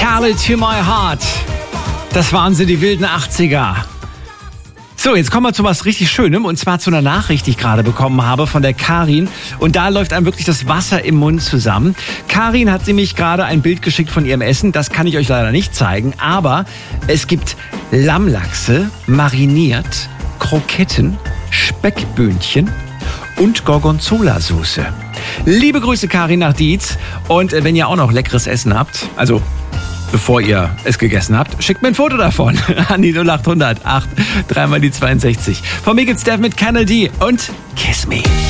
Cali to my heart. Das waren sie, die wilden 80er. So, jetzt kommen wir zu was richtig Schönem, und zwar zu einer Nachricht, die ich gerade bekommen habe von der Karin. Und da läuft einem wirklich das Wasser im Mund zusammen. Karin hat nämlich gerade ein Bild geschickt von ihrem Essen. Das kann ich euch leider nicht zeigen, aber es gibt Lammlachse, mariniert, Kroketten, Speckböhnchen und Gorgonzola-Soße. Liebe Grüße, Karin, nach Dietz. Und wenn ihr auch noch leckeres Essen habt, also bevor ihr es gegessen habt, schickt mir ein Foto davon an die 0800 8 3 mal die 62. Von mir gibt's Steph mit Kennedy und Kiss Me.